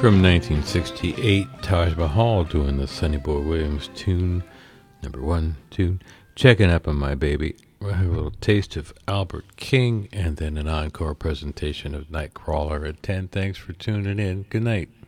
From 1968, Taj Mahal doing the Sonny Boy Williams tune, number 1 tune, Checking Up on My Baby. We'll have a little taste of Albert King, and then an encore presentation of Nightcrawler at 10. Thanks for tuning in. Good night.